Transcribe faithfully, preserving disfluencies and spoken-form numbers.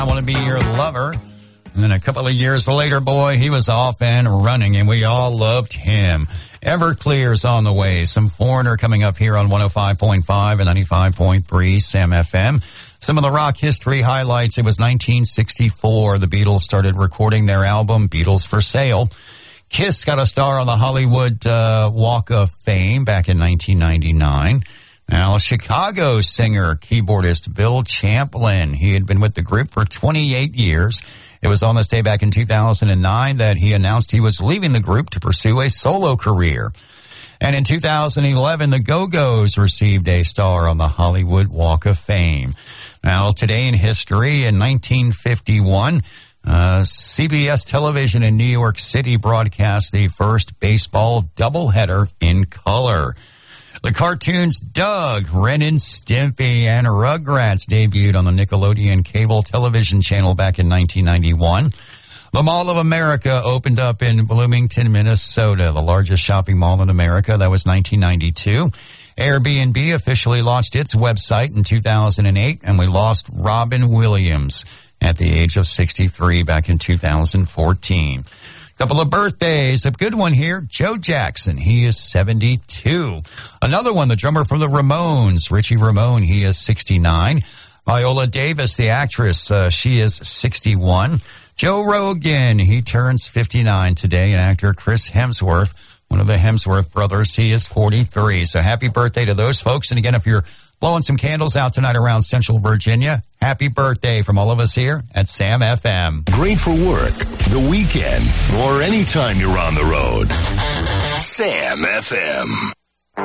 I Want to Be Your Lover. And then a couple of years later, boy, he was off and running, and we all loved him. Everclear's on the way. Some Foreigner coming up here on one oh five point five and ninety-five point three Sam F M. Some of the rock history highlights. It was nineteen sixty-four. The Beatles started recording their album, Beatles for Sale. Kiss got a star on the Hollywood uh, Walk of Fame back in nineteen ninety-nine. Now, Chicago singer, keyboardist Bill Champlin. He had been with the group for twenty-eight years. It was on this day back in two thousand nine that he announced he was leaving the group to pursue a solo career. And in two thousand eleven, the Go-Go's received a star on the Hollywood Walk of Fame. Now, today in history, in nineteen fifty-one, uh, C B S Television in New York City broadcast the first baseball doubleheader in color. The cartoons Doug, Ren and Stimpy, and Rugrats debuted on the Nickelodeon cable television channel back in nineteen ninety-one. The Mall of America opened up in Bloomington, Minnesota, the largest shopping mall in America. That was nineteen ninety-two. Airbnb officially launched its website in two thousand eight, and we lost Robin Williams at the age of sixty-three back in two thousand fourteen. Couple of birthdays. A good one here, Joe Jackson. He is seventy-two. Another one, the drummer from the Ramones, Richie Ramone. He is sixty-nine. Viola Davis, the actress, uh, she is sixty-one. Joe Rogan, he turns fifty-nine today. And actor Chris Hemsworth, one of the Hemsworth brothers, he is forty-three. So happy birthday to those folks. And again, if you're blowing some candles out tonight around Central Virginia, happy birthday from all of us here at Sam F M. Great for work, the weekend, or anytime you're on the road. Sam F M.